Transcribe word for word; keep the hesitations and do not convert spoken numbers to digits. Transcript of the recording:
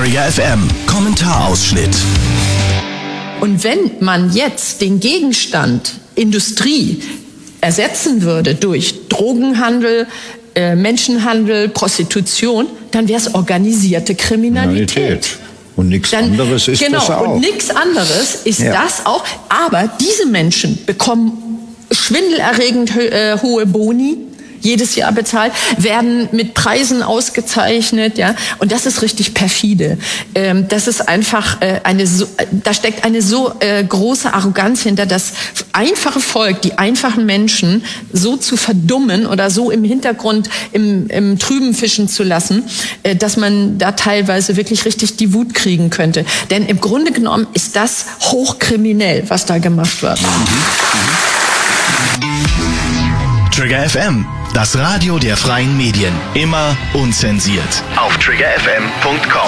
Trigger F M Kommentarausschnitt. Und wenn man jetzt den Gegenstand Industrie ersetzen würde durch Drogenhandel, äh, Menschenhandel, Prostitution, dann wäre es organisierte Kriminalität. Kriminalität. Und nichts anderes ist genau, das auch. Genau, und nichts anderes ist ja. das auch. Aber diese Menschen bekommen schwindelerregend äh, hohe Boni, jedes Jahr bezahlt, werden mit Preisen ausgezeichnet, ja, und das ist richtig perfide. Ähm, das ist einfach äh, eine, so, da steckt eine so äh, große Arroganz hinter, das einfache Volk, die einfachen Menschen so zu verdummen oder so im Hintergrund im, im Trüben fischen zu lassen, äh, dass man da teilweise wirklich richtig die Wut kriegen könnte. Denn im Grunde genommen ist das hochkriminell, was da gemacht wird. Mhm. Trigger F M, das Radio der freien Medien. Immer unzensiert. Auf trigger f m punkt com.